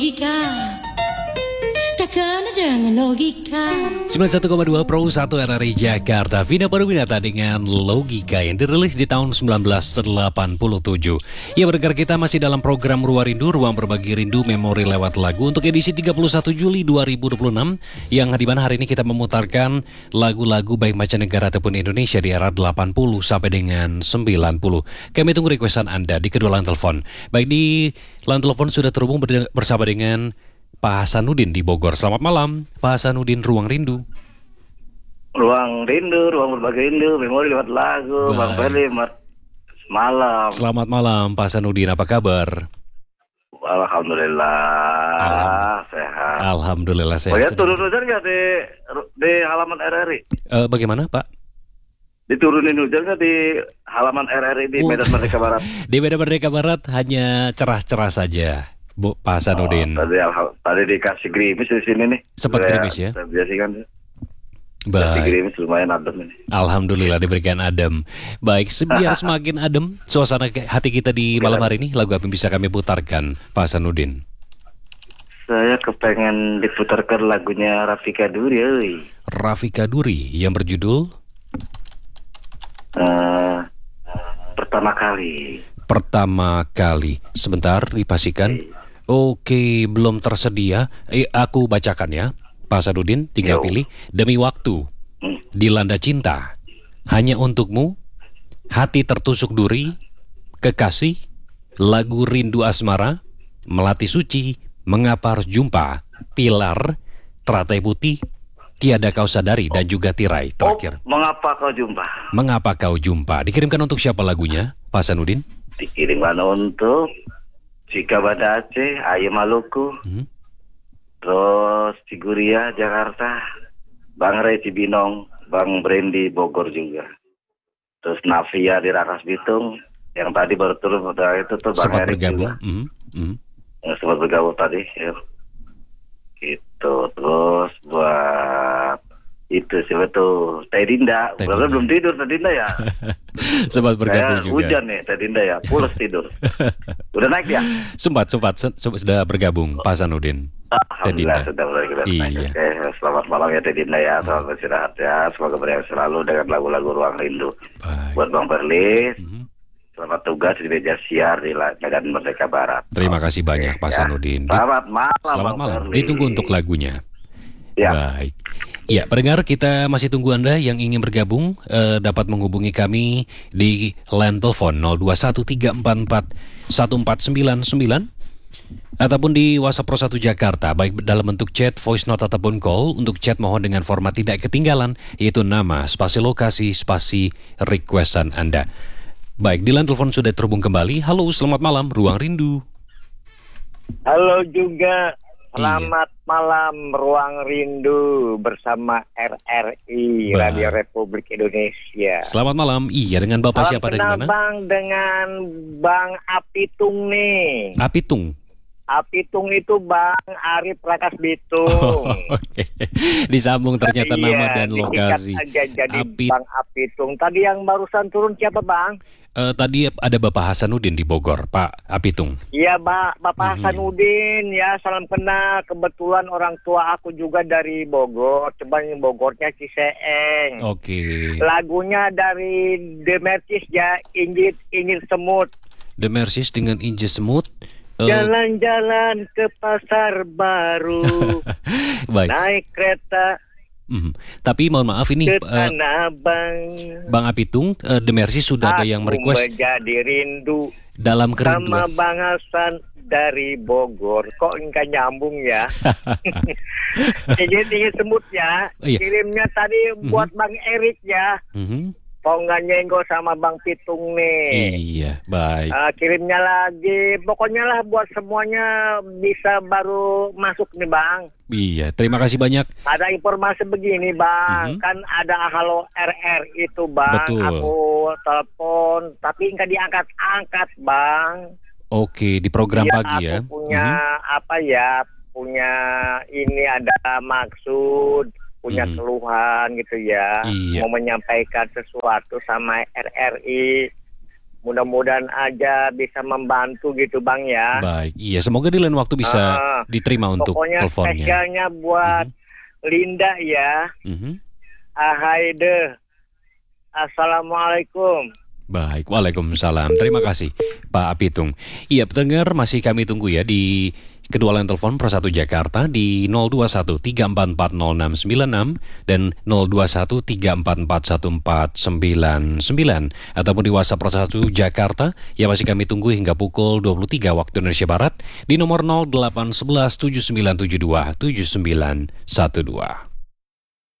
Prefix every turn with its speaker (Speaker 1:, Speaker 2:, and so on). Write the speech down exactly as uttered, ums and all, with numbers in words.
Speaker 1: Logika, takkan ada dengan logika.
Speaker 2: sembilan puluh satu koma dua Pro satu R R I Jakarta. Vina Perwinata dengan Logika yang dirilis di tahun seribu sembilan ratus delapan puluh tujuh. Ya, berdengar kita masih dalam program Ruang Rindu, Ruang Berbagi Rindu Memori Lewat Lagu untuk edisi tiga puluh satu Juli dua ribu dua puluh enam, yang di mana hari ini kita memutarkan lagu-lagu baik mancanegara ataupun Indonesia di era delapan puluh sampai dengan sembilan puluh. Kami tunggu requestan Anda di kedua line telepon. Baik, di line telepon sudah terhubung bersama dengan Pak Hasanuddin di Bogor. Selamat malam, Pak Hasanuddin, Ruang Rindu.
Speaker 3: Ruang Rindu, Ruang Berbagi Rindu, Memori Lewat Lagu, Bang Ferdi, malam.
Speaker 2: Selamat malam, Pak Hasanuddin. Apa kabar?
Speaker 3: Alhamdulillah,
Speaker 2: Alhamdulillah.
Speaker 3: sehat.
Speaker 2: Alhamdulillah sehat.
Speaker 3: Oh ya, turun hujan nggak di di halaman R R I?
Speaker 2: Uh, bagaimana, Pak?
Speaker 3: Diturunin hujan nggak di halaman R R I di Medan Merdeka Barat?
Speaker 2: Di Medan Merdeka Barat hanya cerah-cerah saja, Bu Pak Hasanuddin.
Speaker 3: Oh, tadi, tadi dikasih gerimis di sini nih.
Speaker 2: Sempat gerimis ya?
Speaker 3: Biasa kan.
Speaker 2: Baik.
Speaker 3: Gerimis lumayan adem ini.
Speaker 2: Alhamdulillah diberikan adem. Baik, biar semakin adem suasana hati kita di malam hari ini, lagu apa yang bisa kami putarkan, Pak Hasanuddin?
Speaker 3: Saya kepengen diputarkan lagunya Rafika Duri. Oi.
Speaker 2: Rafika Duri yang berjudul
Speaker 3: uh, Pertama Kali.
Speaker 2: Pertama Kali. Sebentar dipastikan. Oke, belum tersedia. Eh, aku bacakan ya, Pak Hasanuddin, tinggal
Speaker 3: Yo.
Speaker 2: pilih. Demi waktu, dilanda cinta, hanya untukmu, hati tertusuk duri, kekasih, lagu rindu asmara, melati suci, mengapa harus jumpa, pilar, teratai putih, tiada kau sadari, dan juga tirai terakhir.
Speaker 3: Oh, mengapa kau jumpa?
Speaker 2: Mengapa kau jumpa? Dikirimkan untuk siapa lagunya, Pak Hasanuddin?
Speaker 3: Dikirimkan untuk Cika Banda Aceh, Ayu Maluku,
Speaker 2: Hmm?
Speaker 3: terus Ciguria Jakarta, Bang Ray Cibinong, Bang Brandy Bogor juga, terus Navia di Rangkas Bitung, yang tadi baru turun itu tuh Bang
Speaker 2: Sempat
Speaker 3: Erik
Speaker 2: bergabung.
Speaker 3: juga,
Speaker 2: Mhm, mhm.
Speaker 3: yang sempat bergabung tadi, ya. Gitu. Terus buat itu siapa tuh Teh Dinda,
Speaker 2: Teh
Speaker 3: Dinda.
Speaker 2: Dinda.
Speaker 3: Belum tidur Teh Dinda ya.
Speaker 2: Sempat bergabung
Speaker 3: Saya
Speaker 2: juga.
Speaker 3: hujan nih Teh Dinda ya, pulas tidur. Udah naik ya?
Speaker 2: Sempat, sempat, se- sudah bergabung, Pak Hasanuddin.
Speaker 3: Alhamdulillah
Speaker 2: Teh Dinda.
Speaker 3: sudah mulai kita
Speaker 2: Iya.
Speaker 3: naik. Oke, selamat malam ya Teh Dinda ya, selamat beristirahat ya. Semoga beriang selalu dengan lagu-lagu Ruang Rindu.
Speaker 2: Baik.
Speaker 3: Buat Bang Perlis,
Speaker 2: Mhm.
Speaker 3: selamat tugas di meja siar di Medan Merdeka Barat.
Speaker 2: Terima kasih
Speaker 3: Oke,
Speaker 2: banyak, Pak
Speaker 3: ya.
Speaker 2: Hasanuddin. Di-
Speaker 3: Selamat malam.
Speaker 2: Selamat
Speaker 3: Bang
Speaker 2: malam.
Speaker 3: Perlis.
Speaker 2: Ditunggu untuk lagunya.
Speaker 3: Ya.
Speaker 2: Baik. Ya, pendengar, kita masih tunggu Anda yang ingin bergabung, eh, dapat menghubungi kami di line telepon nol dua satu tiga empat empat satu empat sembilan sembilan ataupun di WhatsApp Pro satu Jakarta, baik dalam bentuk chat, voice note ataupun call. Untuk chat mohon dengan format tidak ketinggalan, yaitu nama, spasi lokasi, spasi requestan Anda. Baik, di line telepon sudah terhubung kembali. Halo, selamat malam, Ruang Rindu.
Speaker 4: Halo juga,
Speaker 2: Iya.
Speaker 4: selamat malam Ruang Rindu bersama R R I,
Speaker 2: Baik.
Speaker 4: Radio Republik Indonesia.
Speaker 2: Selamat malam. Iya, dengan Bapak
Speaker 4: Salam
Speaker 2: siapa dari
Speaker 4: kenal
Speaker 2: mana?
Speaker 4: Bang dengan Bang Apitung nih.
Speaker 2: Apitung.
Speaker 4: Apitung itu Bang Arif Prakas Bitung.
Speaker 2: Oke. Disambung ternyata nama dan
Speaker 4: diikat
Speaker 2: lokasi.
Speaker 4: aja jadi
Speaker 2: Apit-
Speaker 4: Bang Apitung. Tadi yang barusan turun siapa Bang?
Speaker 2: Eh, tadi ada Bapak Hasanuddin di Bogor, Pak Apitung.
Speaker 4: Iya, Pak, Bapak
Speaker 2: Mhm.
Speaker 4: Hasanuddin, ya salam kenal. Kebetulan orang tua aku juga dari Bogor, cuman yang Bogornya Ciseeng.
Speaker 2: Oke.
Speaker 4: Lagunya dari The Mercis ya, Injit Injit Semut.
Speaker 2: The Mercies dengan Inje Semut. Eh,
Speaker 4: Jalan-jalan ke pasar baru,
Speaker 2: baik.
Speaker 4: naik kereta
Speaker 2: Mhm. Tapi mohon maaf ini,
Speaker 4: ke
Speaker 2: eh,
Speaker 4: Tanah Abang.
Speaker 2: Bang Apitung, eh, The Mercies sudah ada yang
Speaker 4: Aku
Speaker 2: merequest
Speaker 4: menjadi rindu
Speaker 2: dalam
Speaker 4: sama
Speaker 2: kerinduan.
Speaker 4: Bang Hasan dari Bogor. Kok enggak nyambung ya? Tinggi-tinggi semut ya.
Speaker 2: Oh, iya.
Speaker 4: Kirimnya tadi buat Bang Erik ya.
Speaker 2: Mhm.
Speaker 4: Kok nggak nyenggol sama Bang Pitung nih.
Speaker 2: Iya, baik.
Speaker 4: Ah, kirimnya lagi. Pokoknya lah buat semuanya bisa baru masuk nih Bang.
Speaker 2: Iya, terima kasih banyak.
Speaker 4: Ada informasi begini Bang.
Speaker 2: Mhm.
Speaker 4: Kan ada Halo R R itu Bang.
Speaker 2: Betul.
Speaker 4: Aku telepon. Tapi nggak diangkat-angkat Bang.
Speaker 2: Oke, di program
Speaker 4: Iya,
Speaker 2: pagi ya.
Speaker 4: aku punya
Speaker 2: Mhm.
Speaker 4: apa ya, punya ini ada maksud, punya
Speaker 2: Mhm.
Speaker 4: keluhan gitu ya,
Speaker 2: Iya.
Speaker 4: mau menyampaikan sesuatu sama R R I. Mudah-mudahan aja bisa membantu gitu Bang ya.
Speaker 2: Baik, iya semoga di lain waktu bisa
Speaker 4: Ah,
Speaker 2: diterima untuk
Speaker 4: Pokoknya
Speaker 2: teleponnya.
Speaker 4: spesialnya buat Linda ya.
Speaker 2: Mhm.
Speaker 4: Ahaide. Assalamualaikum.
Speaker 2: Baik, waalaikumsalam. Terima kasih Pak Apitung. Iya, pendengar masih kami tunggu ya di kedua line telepon Pro satu Jakarta di nol dua satu tiga empat empat nol enam sembilan enam dan nol dua satu tiga empat empat satu empat sembilan sembilan ataupun di WhatsApp Pro satu Jakarta yang masih kami tunggu hingga pukul dua puluh tiga waktu Indonesia Barat di nomor nol delapan satu satu tujuh sembilan tujuh dua tujuh sembilan satu dua.